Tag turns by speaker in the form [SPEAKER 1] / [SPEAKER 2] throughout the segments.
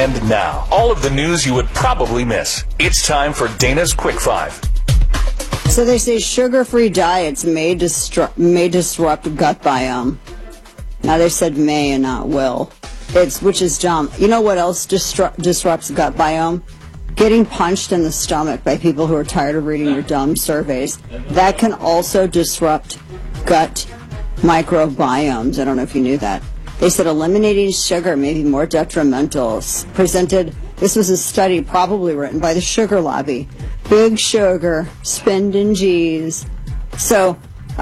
[SPEAKER 1] And now, all of the news you would probably miss. It's time for Dana's Quick Five.
[SPEAKER 2] So they say sugar-free diets may disrupt gut biome. Now they said may and not will. Which is dumb. You know what else disrupts gut biome? Getting punched in the stomach by people who are tired of reading your dumb surveys. That can also disrupt gut microbiomes. I don't know if you knew that. They said eliminating sugar may be more detrimental. This was a study probably written by the sugar lobby. Big sugar, spending G's. So,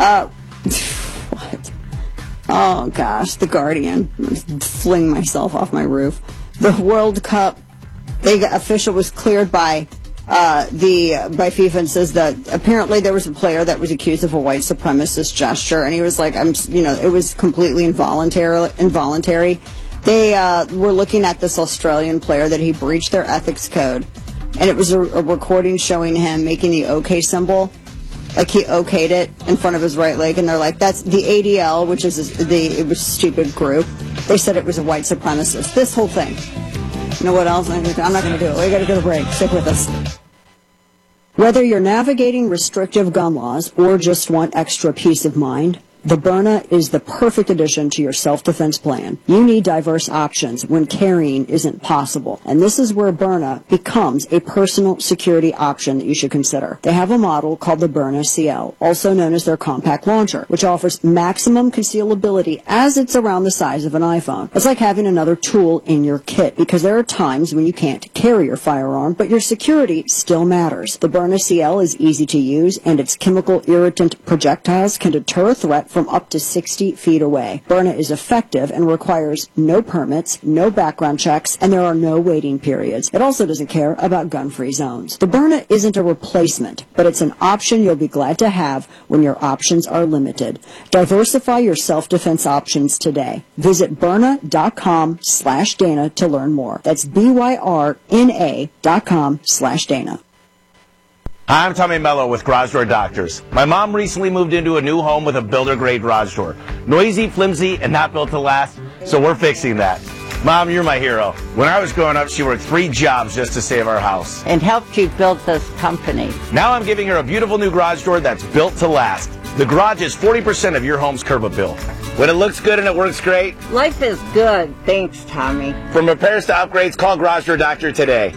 [SPEAKER 2] what? Oh gosh, The Guardian. I'm going to fling myself off my roof. The World Cup, official was cleared by FIFA and says that apparently there was a player that was accused of a white supremacist gesture, and he was like, it was completely involuntary. They were looking at this Australian player that he breached their ethics code, and it was a recording showing him making the OK symbol, like he okayed it in front of his right leg, and they're like, that's the ADL, which is it was a stupid group. They said it was a white supremacist. This whole thing. You know what else? I'm not going to do it. We got to go to break. Stick with us. Whether you're navigating restrictive gun laws or just want extra peace of mind, the Byrna is the perfect addition to your self-defense plan. You need diverse options when carrying isn't possible, and this is where Byrna becomes a personal security option that you should consider. They have a model called the Byrna CL, also known as their compact launcher, which offers maximum concealability as it's around the size of an iPhone. It's like having another tool in your kit, because there are times when you can't carry your firearm, but your security still matters. The Byrna CL is easy to use, and its chemical irritant projectiles can deter a threat from up to 60 feet away. Byrna is effective and requires no permits, no background checks, and there are no waiting periods. It also doesn't care about gun-free zones. The Byrna isn't a replacement, but it's an option you'll be glad to have when your options are limited. Diversify your self-defense options today. Visit Byrna.com/Dana to learn more. That's BYRNA.com/Dana.
[SPEAKER 3] I'm Tommy Mello with Garage Door Doctors. My mom recently moved into a new home with a builder-grade garage door. Noisy, flimsy, and not built to last, so we're fixing that. Mom, you're my hero. When I was growing up, she worked 3 jobs just to save our house.
[SPEAKER 4] And helped you build this company.
[SPEAKER 3] Now I'm giving her a beautiful new garage door that's built to last. The garage is 40% of your home's curb appeal. When it looks good and it works great,
[SPEAKER 4] life is good. Thanks, Tommy.
[SPEAKER 3] From repairs to upgrades, call Garage Door Doctor today.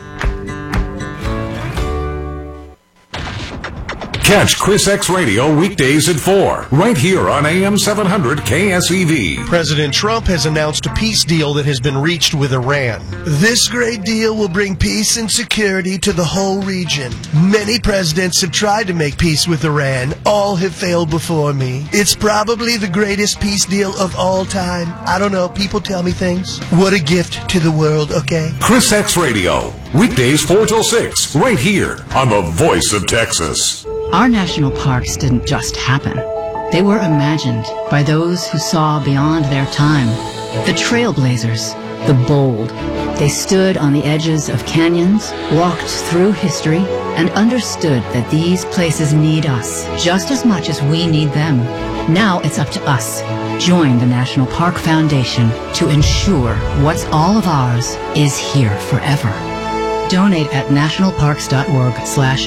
[SPEAKER 5] Catch Chris X Radio weekdays at 4, right here on AM 700 KSEV.
[SPEAKER 6] President Trump has announced a peace deal that has been reached with Iran. This great deal will bring peace and security to the whole region. Many presidents have tried to make peace with Iran. All have failed before me. It's probably the greatest peace deal of all time. I don't know. People tell me things. What a gift to the world, okay?
[SPEAKER 5] Chris X Radio, weekdays 4 till 6, right here on the Voice of Texas.
[SPEAKER 7] Our national parks didn't just happen. They were imagined by those who saw beyond their time. The trailblazers, the bold. They stood on the edges of canyons, walked through history, and understood that these places need us just as much as we need them. Now it's up to us. Join the National Park Foundation to ensure what's all of ours is here forever. Donate at nationalparks.org/